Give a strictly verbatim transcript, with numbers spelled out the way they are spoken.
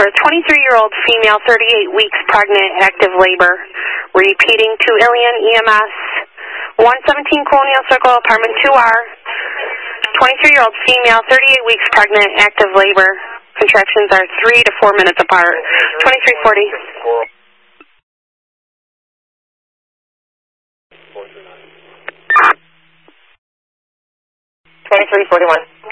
for a twenty-three-year-old female, thirty-eight weeks pregnant, active labor. Repeating to Ilion E M S, one seventeen Colonial Circle, apartment two R. twenty-three-year-old female, thirty-eight weeks pregnant, active labor. Contractions are three to four minutes apart. twenty-three forty. twenty-three forty-one.